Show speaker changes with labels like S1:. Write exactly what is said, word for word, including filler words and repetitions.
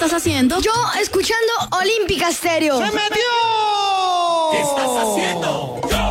S1: estás haciendo?
S2: Yo escuchando Olímpica Estéreo.
S3: ¡Se metió!
S4: ¿Qué estás haciendo? Yo